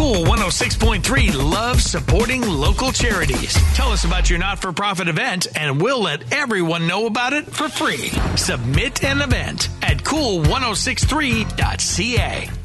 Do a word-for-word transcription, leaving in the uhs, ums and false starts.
Cool one oh six point three loves supporting local charities. Tell us about your not-for-profit event, and we'll let everyone know about it for free. Submit an event at cool ten sixty-three dot c a.